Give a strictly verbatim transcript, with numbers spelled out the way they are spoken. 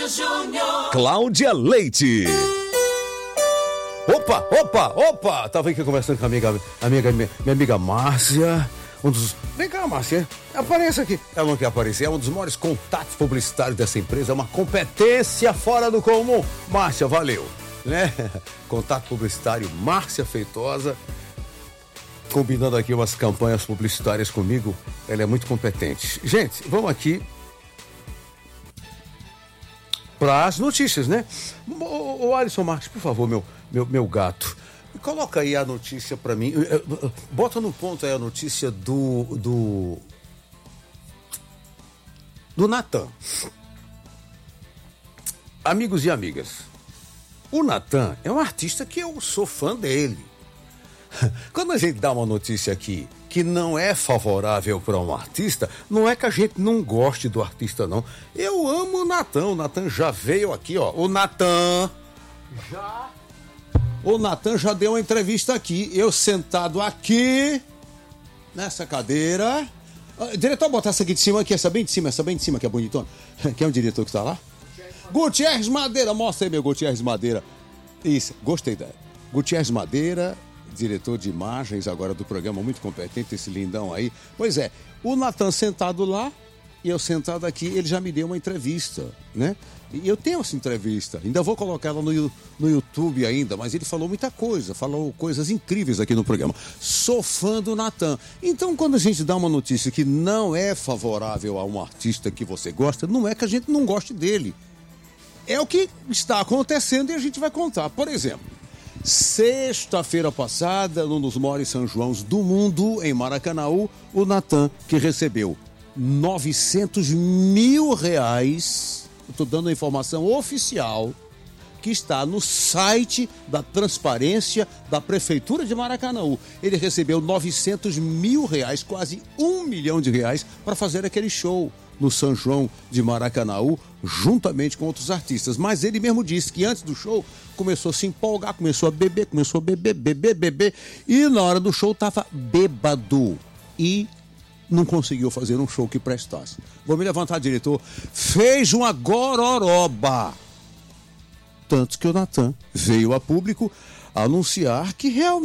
Márcio Júnior. Cláudia Leite. Opa, opa, opa! Tava aqui conversando com a amiga, amiga minha, minha amiga Márcia. Um dos... Vem cá, Márcia, apareça aqui. Ela não quer aparecer, é um dos maiores contatos publicitários dessa empresa, é uma competência fora do comum. Márcia, valeu, né? Contato publicitário, Márcia Feitosa, combinando aqui umas campanhas publicitárias comigo. Ela é muito competente. Gente, vamos aqui para as notícias, né? O, o Alisson Marques, por favor, meu, meu, meu gato, coloca aí a notícia para mim. Bota no ponto aí a notícia do do do Natan. Amigos e amigas, o Natan é um artista que eu sou fã dele. Quando a gente dá uma notícia aqui que não é favorável para um artista, não é que a gente não goste do artista, não. Eu amo o Natan. O Natan já veio aqui, ó. O Natan já... O Natan já deu uma entrevista aqui. Eu sentado aqui, nessa cadeira. Ah, diretor, botar essa aqui de cima, aqui, essa bem de cima, essa bem de cima, que é bonitona. Quem é o diretor que está lá? Gutierrez Madeira. Mostra aí, meu Gutierrez Madeira. Isso, gostei da... Gutierrez Madeira... diretor de imagens agora do programa, muito competente, esse lindão aí. Pois é, o Natan sentado lá e eu sentado aqui, ele já me deu uma entrevista, né? E eu tenho essa entrevista, ainda vou colocar ela no, no YouTube ainda, mas ele falou muita coisa, falou coisas incríveis aqui no programa. Sou fã do Natan. Então, quando a gente dá uma notícia que não é favorável a um artista que você gosta, não é que a gente não goste dele. É o que está acontecendo e a gente vai contar. Por exemplo, sexta-feira passada, num dos maiores São Joãos do mundo, em Maracanaú, o Natan, que recebeu novecentos mil reais, estou dando a informação oficial, que está no site da Transparência da Prefeitura de Maracanaú. Ele recebeu novecentos mil reais, quase um milhão de reais, para fazer aquele show no São João de Maracanaú, juntamente com outros artistas. Mas ele mesmo disse que antes do show começou a se empolgar, começou a beber, começou a beber, beber, beber, e na hora do show estava bêbado e não conseguiu fazer um show que prestasse. Vou me levantar, diretor. Fez uma gororoba. Tanto que o Natan veio a público anunciar que realmente